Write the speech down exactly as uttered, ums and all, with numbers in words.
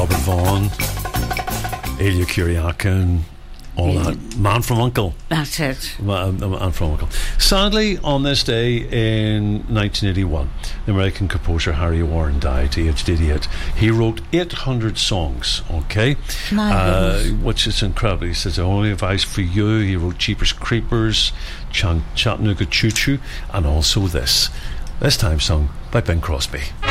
Robert Vaughan, Elia Kyriakin, all Yeah. that. Man from Uncle. That's it. Man Man from Uncle. Sadly, on this day in nineteen eighty-one, the American composer Harry Warren died, aged eighty-eight. He wrote eight hundred songs, okay? My uh, goodness. which is incredible. He says, Only Advice for You. He wrote Jeepers Creepers, Chan- Chattanooga Choo Choo, and also this. This time sung by Bing Crosby.